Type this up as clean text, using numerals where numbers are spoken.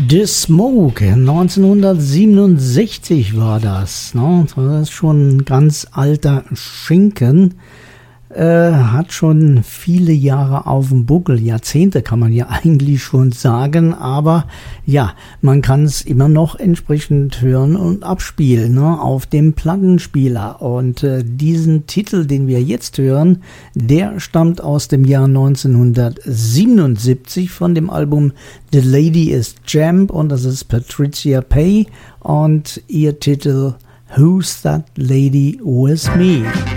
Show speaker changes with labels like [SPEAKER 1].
[SPEAKER 1] The Smoke, 1967 war das. Ne? Das ist schon ein ganz alter Schinken. Hat schon viele Jahre auf dem Buckel, Jahrzehnte kann man ja eigentlich schon sagen, aber ja, man kann es immer noch entsprechend hören und abspielen, ne, auf dem Plattenspieler. Und diesen Titel, den wir jetzt hören, der stammt aus dem Jahr 1977 von dem Album The Lady is Jamb und das ist Patricia Paye und ihr Titel Who's That Lady With Me?